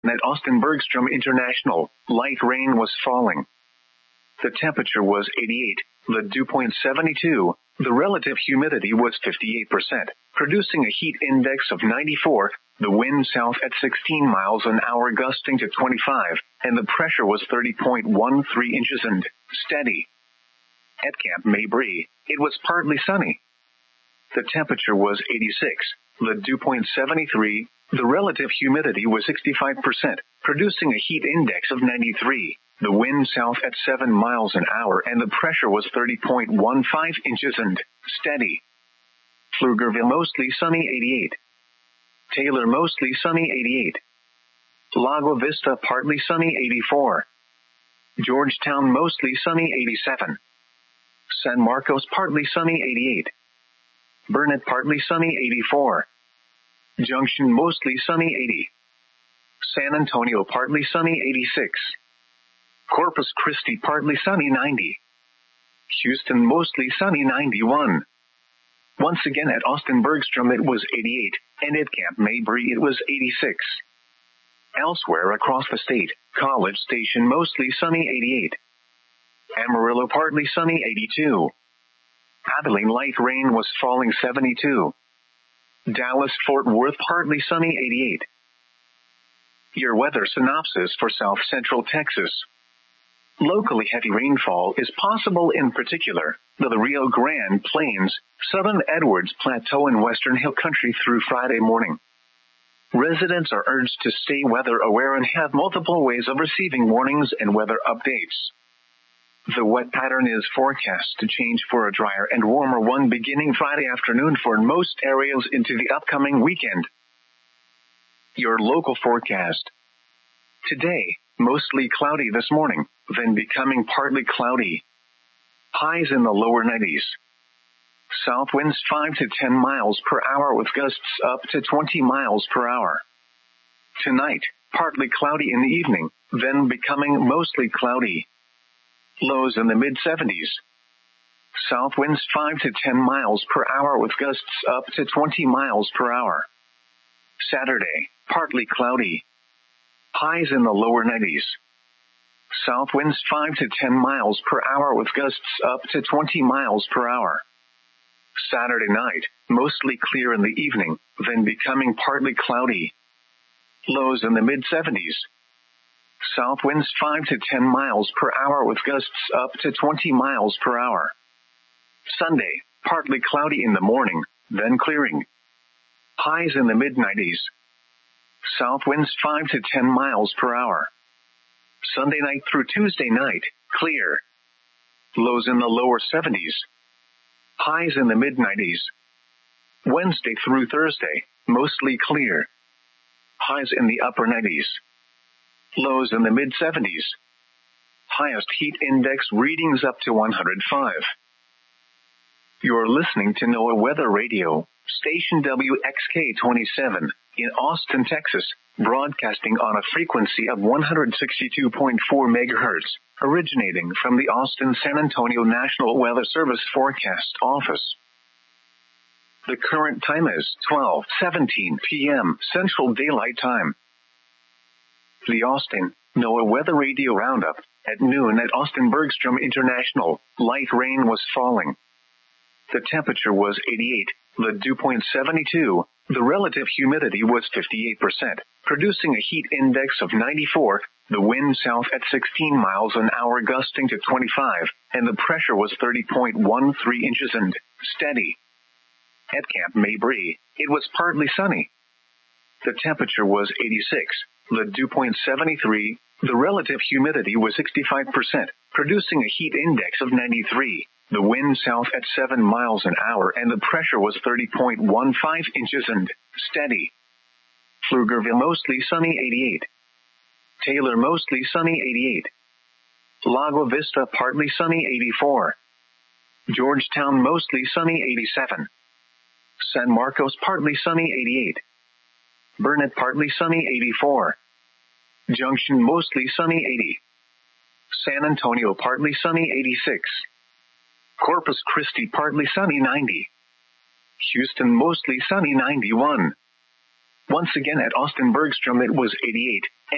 At Austin Bergstrom International, light rain was falling. The temperature was 88, the dew point 72, the relative humidity was 58%, producing a heat index of 94, the wind south at 16 miles an hour gusting to 25, and the pressure was 30.13 inches and steady. At Camp Mabry, it was partly sunny. The temperature was 86, the dew point 73, the relative humidity was 65%, producing a heat index of 93. The wind south at 7 miles an hour and the pressure was 30.15 inches and steady. Pflugerville mostly sunny 88. Taylor mostly sunny 88. Lago Vista partly sunny 84. Georgetown mostly sunny 87. San Marcos partly sunny 88. Burnet partly sunny 84. Junction mostly sunny 80. San Antonio partly sunny 86. Corpus Christi partly sunny 90. Houston mostly sunny 91. Once again at Austin Bergstrom it was 88, and at Camp Mabry it was 86. Elsewhere across the state, College Station mostly sunny 88. Amarillo partly sunny 82. Abilene light rain was falling 72. Dallas Fort Worth partly sunny 88. Your weather synopsis for South Central Texas. Locally heavy rainfall is possible in particular the Rio Grande Plains, Southern Edwards Plateau and Western Hill Country through Friday morning. Residents are urged to stay weather aware and have multiple ways of receiving warnings and weather updates. The wet pattern is forecast to change for a drier and warmer one beginning Friday afternoon for most areas into the upcoming weekend. Your local forecast. Today, mostly cloudy this morning, then becoming partly cloudy. Highs in the lower 90s. South winds 5 to 10 miles per hour with gusts up to 20 miles per hour. Tonight, partly cloudy in the evening, then becoming mostly cloudy. Lows in the mid-70s. South winds 5 to 10 miles per hour with gusts up to 20 miles per hour. Saturday, partly cloudy. Highs in the lower 90s. South winds 5 to 10 miles per hour with gusts up to 20 miles per hour. Saturday night, mostly clear in the evening, then becoming partly cloudy. Lows in the mid-70s. South winds 5 to 10 miles per hour with gusts up to 20 miles per hour. Sunday, partly cloudy in the morning, then clearing. Highs in the mid-90s. South winds 5 to 10 miles per hour. Sunday night through Tuesday night, clear. Lows in the lower 70s. Highs in the mid-90s. Wednesday through Thursday, mostly clear. Highs in the upper 90s. Lows in the mid-70s. Highest heat index readings up to 105. You're listening to NOAA Weather Radio, station WXK-27, in Austin, Texas, broadcasting on a frequency of 162.4 megahertz, originating from the Austin-San Antonio National Weather Service Forecast Office. The current time is 12:17 p.m. Central Daylight Time. The Austin NOAA Weather Radio Roundup. At noon at Austin Bergstrom International, light rain was falling. The temperature was 88, the dew point 72, the relative humidity was 58%, producing a heat index of 94, the wind south at 16 miles an hour gusting to 25, and the pressure was 30.13 inches and steady. At Camp Mabry, it was partly sunny. The temperature was 86, the dew point 73, the relative humidity was 65%, producing a heat index of 93. The wind south at 7 miles an hour and the pressure was 30.15 inches and steady. Pflugerville mostly sunny 88. Taylor mostly sunny 88. Lago Vista partly sunny 84. Georgetown mostly sunny 87. San Marcos partly sunny 88. Burnet partly sunny 84. Junction mostly sunny 80. San Antonio partly sunny 86. Corpus Christi partly sunny 90. Houston mostly sunny 91. Once again at Austin Bergstrom it was 88.